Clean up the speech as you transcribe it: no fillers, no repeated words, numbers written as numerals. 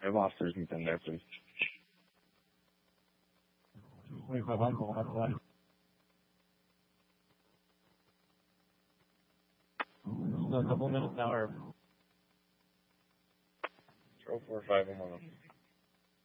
have officers in there, please. 会快反恐，快出来。couple minutes now, or 405 on